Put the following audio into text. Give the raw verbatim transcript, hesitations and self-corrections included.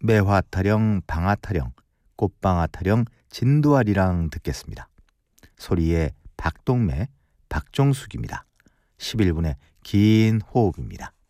매화타령, 방아타령, 꽃방아타령, 진도아리랑 듣겠습니다. 소리의 박동매, 박종숙입니다. 십일 분의 긴 호흡입니다.